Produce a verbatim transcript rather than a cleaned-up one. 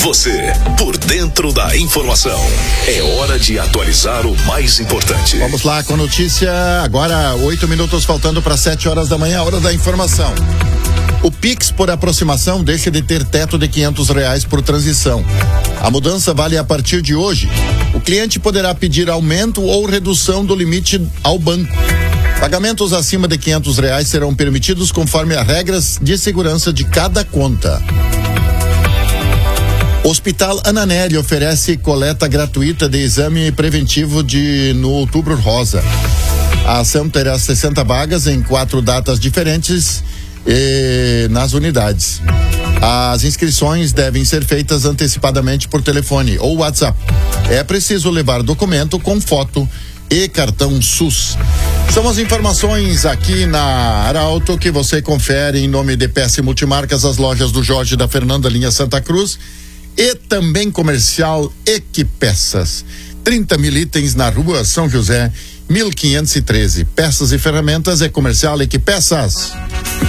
Você, por dentro da informação. É hora de atualizar o mais importante. Vamos lá com a notícia. Agora, oito minutos faltando para sete horas da manhã, hora da informação. O Pix por aproximação deixa de ter teto de quinhentos reais por transição. A mudança vale a partir de hoje. O cliente poderá pedir aumento ou redução do limite ao banco. Pagamentos acima de quinhentos reais serão permitidos conforme as regras de segurança de cada conta. Hospital Ananelli oferece coleta gratuita de exame preventivo de no Outubro Rosa. A ação terá sessenta vagas em quatro datas diferentes e nas unidades. As inscrições devem ser feitas antecipadamente por telefone ou WhatsApp. É preciso levar documento com foto e cartão SUS. São as informações aqui na Arauto que você confere em nome de P S Multimarcas, as lojas do Jorge e da Fernanda, linha Santa Cruz, e também comercial Equipeças. trinta mil itens na rua São José, mil quinhentos e treze. Peças e ferramentas é comercial Equipeças.